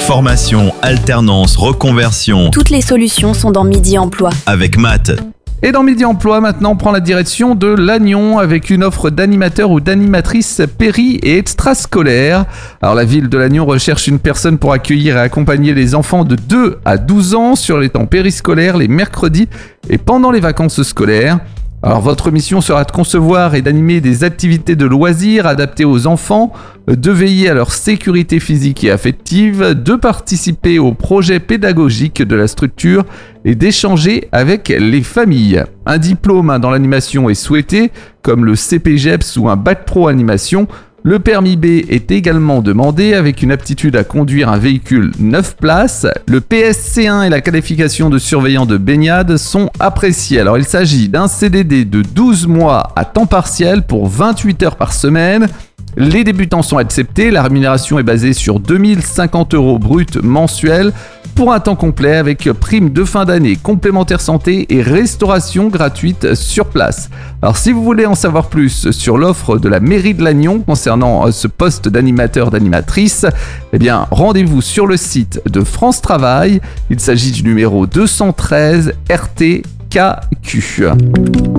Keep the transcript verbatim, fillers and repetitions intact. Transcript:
Formation, alternance, reconversion. Toutes les solutions sont dans Midi Emploi. Avec Matt. Et dans Midi Emploi, maintenant, on prend la direction de Lannion avec une offre d'animateur ou d'animatrice péri- et extrascolaire. Alors, la ville de Lannion recherche une personne pour accueillir et accompagner les enfants de deux à douze ans sur les temps périscolaires, les mercredis et pendant les vacances scolaires. Alors, votre mission sera de concevoir et d'animer des activités de loisirs adaptées aux enfants, de veiller à leur sécurité physique et affective, de participer au projet pédagogique de la structure et d'échanger avec les familles. Un diplôme dans l'animation est souhaité, comme le C P G E P S ou un bac pro animation. Le permis B est également demandé avec une aptitude à conduire un véhicule neuf places. Le P S C un et la qualification de surveillant de baignade sont appréciés. Alors il s'agit d'un C D D de douze mois à temps partiel pour vingt-huit heures par semaine. Les débutants sont acceptés, la rémunération est basée sur deux mille cinquante euros bruts mensuels pour un temps complet avec prime de fin d'année, complémentaire santé et restauration gratuite sur place. Alors si vous voulez en savoir plus sur l'offre de la mairie de Lannion concernant ce poste d'animateur d'animatrice, eh bien rendez-vous sur le site de France Travail. Il s'agit du numéro deux cent treize R T K Q.